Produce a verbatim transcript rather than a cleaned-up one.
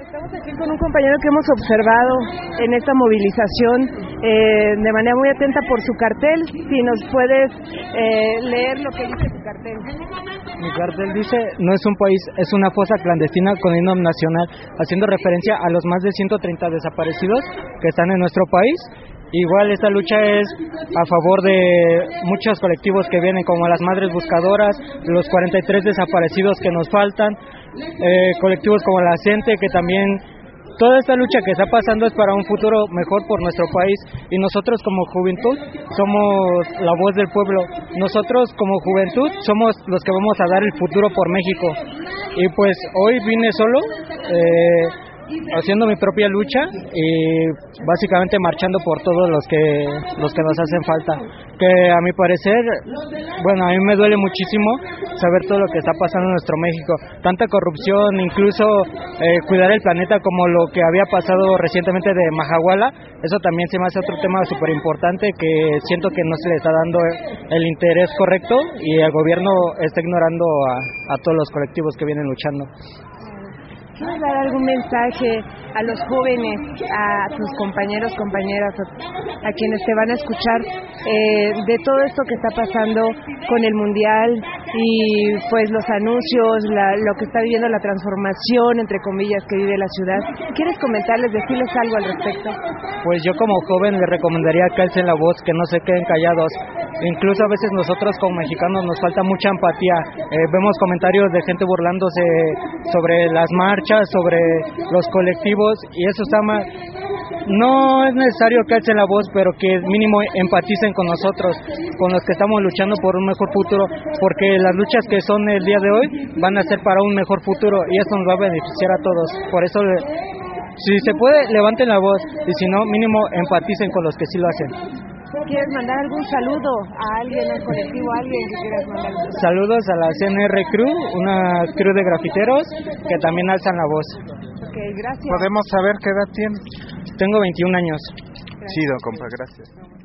Estamos aquí con un compañero que hemos observado en esta movilización eh, de manera muy atenta por su cartel. Si nos puedes eh, leer lo que dice su cartel. Mi cartel dice: no es un país, es una fosa clandestina con himno nacional, haciendo referencia a los más de ciento treinta desaparecidos que están en nuestro país. Igual esta lucha es a favor de muchos colectivos que vienen, como las Madres Buscadoras, los cuarenta y tres desaparecidos que nos faltan, eh, colectivos como la CENTE, que también toda esta lucha que está pasando es para un futuro mejor por nuestro país, y nosotros como juventud somos la voz del pueblo. Nosotros como juventud somos los que vamos a dar el futuro por México, y pues hoy vine solo, eh, haciendo mi propia lucha y básicamente marchando por todos los que los que nos hacen falta, que a mi parecer, bueno, a mí me duele muchísimo saber todo lo que está pasando en nuestro México, tanta corrupción, incluso eh, cuidar el planeta, como lo que había pasado recientemente de Mahahuala. Eso también se me hace otro tema súper importante, que siento que no se le está dando el interés correcto y el gobierno está ignorando a, a todos los colectivos que vienen luchando. ¿Quieres dar algún mensaje a los jóvenes, a tus compañeros, compañeras, a, a quienes te van a escuchar eh, de todo esto que está pasando con el Mundial y pues los anuncios, la, lo que está viviendo, la transformación, entre comillas, que vive la ciudad? ¿Quieres comentarles, decirles algo al respecto? Pues yo como joven les recomendaría que alcen la voz, que no se queden callados. Incluso a veces nosotros como mexicanos nos falta mucha empatía. Eh, vemos comentarios de gente burlándose sobre las marchas, sobre los colectivos, y eso está mal. No es necesario que alcen la voz, pero que mínimo empaticen con nosotros, con los que estamos luchando por un mejor futuro, porque las luchas que son el día de hoy van a ser para un mejor futuro, y eso nos va a beneficiar a todos. Por eso, si se puede, levanten la voz, y si no, mínimo empaticen con los que sí lo hacen. ¿Quieres mandar algún saludo a alguien, al colectivo, a alguien que quieras mandar? Saludos a la C N R Crew, una crew de grafiteros que también alzan la voz. Ok, gracias. ¿Podemos saber qué edad tienes? Tengo veintiún años. Sí, don compa, gracias.